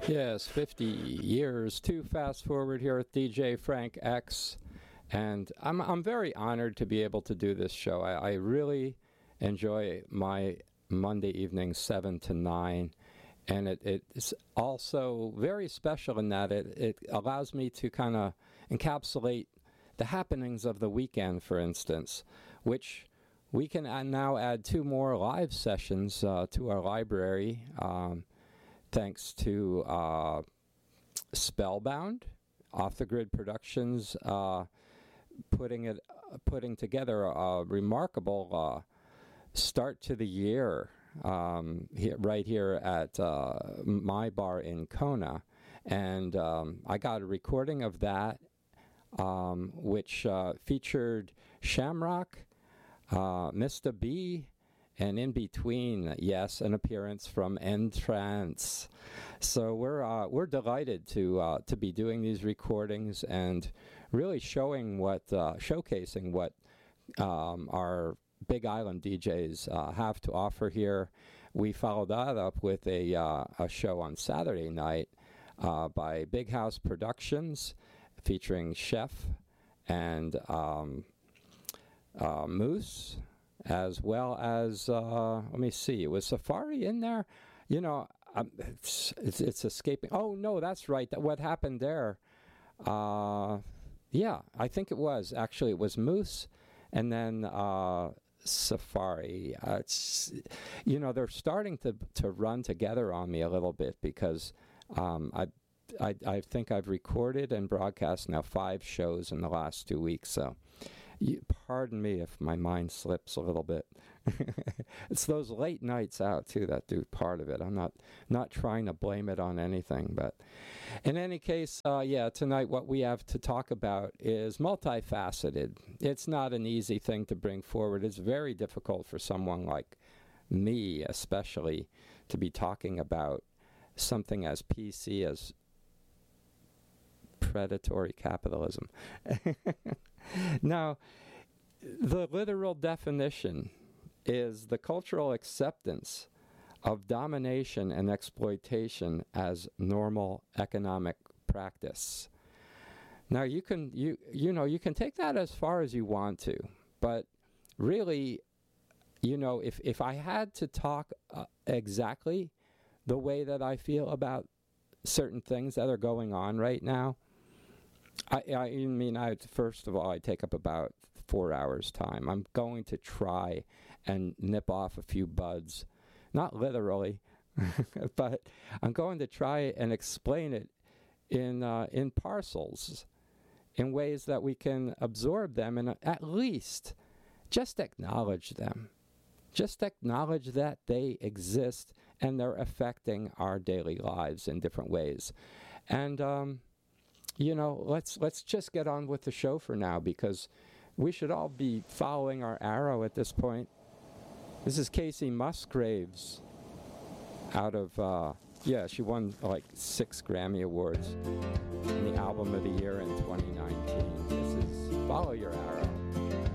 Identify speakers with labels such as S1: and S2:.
S1: Yes, 50 years to fast forward here with DJ Frank X, and I'm very honored to be able to do this show. I really enjoy my Monday evening 7 to 9, and it's also very special in that it allows me to kind of encapsulate the happenings of the weekend, for instance, which we can now add 2 more live sessions to our library. Thanks to Spellbound, Off the Grid Productions, putting together a remarkable start to the year right here at my bar in Kona, and I got a recording of that, which featured Shamrock, Mr. B. And in between, yes, an appearance from Entrance. So we're delighted to be doing these recordings and really showcasing what our Big Island DJs have to offer here. We followed that up with a show on Saturday night by Big House Productions, featuring Chef and Moose, as well as, let me see, was Safari in there? You know, it's escaping. Oh, no, that's right. What happened there? Yeah, I think it was. Actually, it was Moose and then Safari. They're starting to run together on me a little bit because I think I've recorded and broadcast now 5 shows in the last 2 weeks, so pardon me if my mind slips a little bit. It's those late nights out, too, that do part of it. I'm not trying to blame it on anything, but in any case, tonight what we have to talk about is multifaceted. It's not an easy thing to bring forward. It's very difficult for someone like me, especially, to be talking about something as PC as predatory capitalism. Now, the literal definition is the cultural acceptance of domination and exploitation as normal economic practice. Now, you can take that as far as you want to, but really, if I had to talk exactly the way that I feel about certain things that are going on right now, first of all, I take up about 4 hours' time. I'm going to try and nip off a few buds, not literally, but I'm going to try and explain it in parcels, in ways that we can absorb them and at least just acknowledge them. Just acknowledge that they exist and they're affecting our daily lives in different ways. And let's just get on with the show for now, because we should all be following our arrow at this point. This is Casey Musgraves out of, she won like 6 Grammy Awards in the Album of the Year in 2019. This is Follow Your Arrow.